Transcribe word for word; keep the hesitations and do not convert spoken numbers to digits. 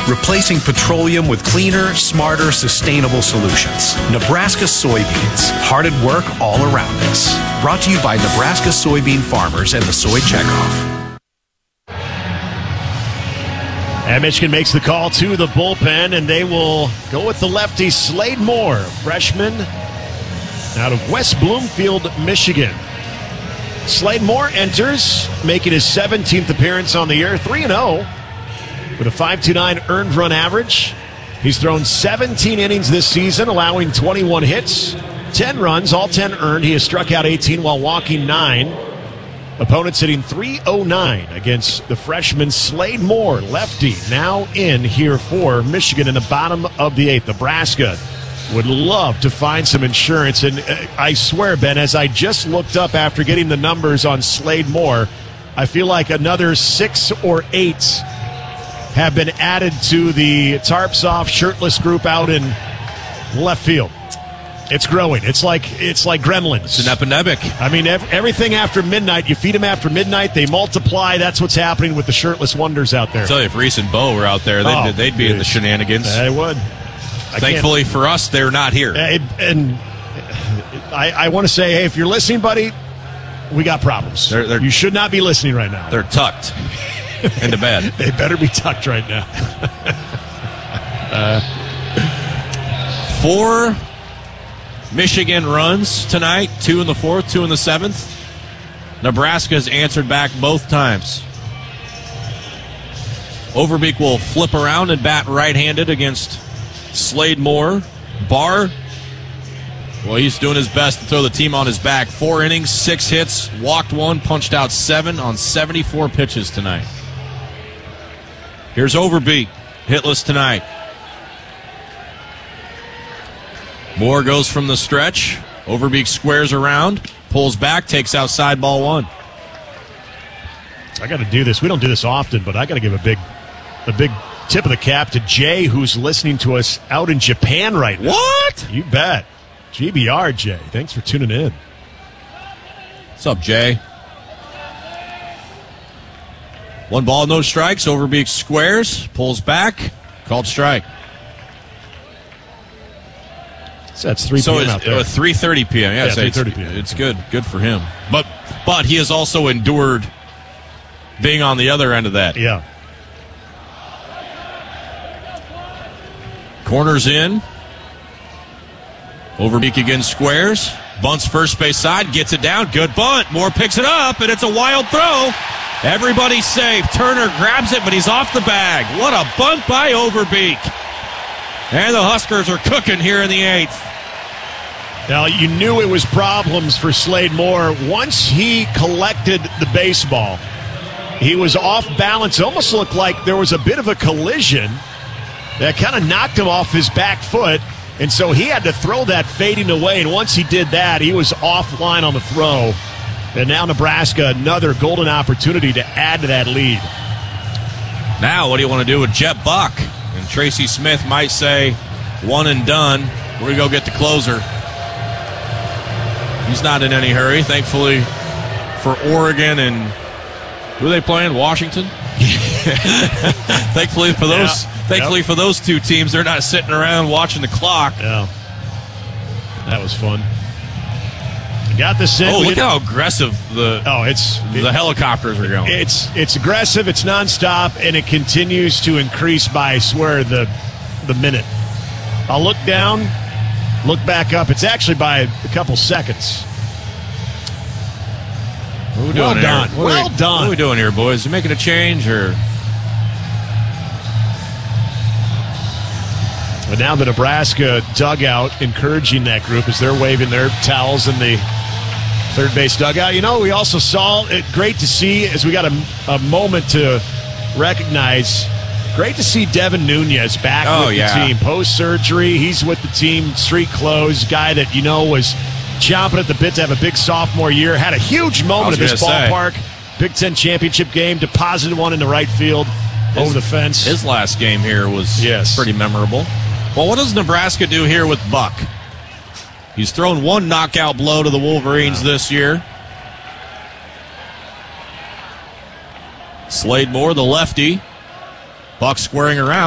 replacing petroleum with cleaner, smarter, sustainable solutions. Nebraska soybeans, hard at work all around us. Brought to you by Nebraska soybean farmers and the Soy Checkoff. And Michigan makes the call to the bullpen, and they will go with the lefty Slade Moore, freshman out of West Bloomfield, Michigan. Slade Moore enters, making his seventeenth appearance on the year, three and oh with a five point two nine earned run average. He's thrown seventeen innings this season, allowing twenty-one hits, ten runs, all ten earned. He has struck out eighteen while walking nine. Opponents hitting three oh nine against the freshman Slade Moore, lefty, now in here for Michigan in the bottom of the eighth. Nebraska would love to find some insurance. And uh, I swear, Ben, as I just looked up after getting the numbers on Slade Moore, I feel like another six or eight have been added to the tarps off shirtless group out in left field. It's growing. It's like it's like gremlins. It's an epidemic. I mean, ev- everything after midnight, you feed them after midnight, they multiply. That's what's happening with the shirtless wonders out there. I tell you, if Reese and Bo were out there, they'd, Oh, they'd be dude. in the shenanigans. They would. I Thankfully for us, they're not here. can't- uh, and I, I want to say, hey, if you're listening, buddy, we got problems. They're- they're- you should not be listening right now. They're tucked into bed. They better be tucked right now. Four Michigan runs tonight, two in the fourth, two in the seventh. Nebraska's answered back both times. Overbeek will flip around and bat right-handed against Slade Moore. Barr, well, he's doing his best to throw the team on his back. Four innings, six hits, walked one, punched out seven on seventy-four pitches tonight. Here's Overbeek, hitless tonight. Moore goes from the stretch. Overbeek squares around, pulls back, takes outside ball one. I got to do this. We don't do this often, but I got to give a big, a big tip of the cap to Jay, who's listening to us out in Japan right now. What? You bet. G B R, Jay. Thanks for tuning in. What's up, Jay? One ball, no strikes. Overbeek squares, pulls back, called strike. So that's three So p.m. it's out there. uh, three thirty p.m. Yeah, Yeah, so it's, three thirty p.m. it's good. Good for him. But but he has also endured being on the other end of that. Yeah. Corners in. Overbeek again squares. Bunts first base side. Gets it down. Good bunt. Moore picks it up, and it's a wild throw. Everybody's safe. Turner grabs it, but he's off the bag. What a bunt by Overbeek. And the Huskers are cooking here in the eighth. Now, you knew it was problems for Slade Moore. Once he collected the baseball, he was off balance. It almost looked like there was a bit of a collision that kind of knocked him off his back foot. And so he had to throw that fading away. And once he did that, he was offline on the throw. And now Nebraska, another golden opportunity to add to that lead. Now, what do you want to do with Jet Buck? And Tracy Smith might say, one and done. We're going to go get the closer. He's not in any hurry, thankfully, for Oregon and who are they playing? Washington? thankfully for those Yeah. thankfully Yep. for those two teams, they're not sitting around watching the clock. Yeah. That was fun. Got this in. Oh, We look did- how aggressive the Oh, it's the helicopters are going. It's it's aggressive, it's nonstop, and it continues to increase by, I swear, the the minute. I'll look down, look back up. It's actually by a couple seconds. What are we well doing here? done. What are Well we- done. What are we doing here, boys? You making a change or? But now the Nebraska dugout encouraging that group as they're waving their towels in the third base dugout. You know, we also saw it. Great to see as we got a, a moment to recognize. Great to see Devin Nunez back Oh, with the yeah. team post surgery. He's with the team, street clothes, guy that you know was chomping at the bit to have a big sophomore year. Had a huge moment at was this gonna say. ballpark. Big Ten championship game. Deposited one in the right field His- over the fence. His last game here was Yes. pretty memorable. Well, what does Nebraska do here with Buck? He's thrown one knockout blow to the Wolverines this year. Slade Moore, the lefty. Buck squaring around.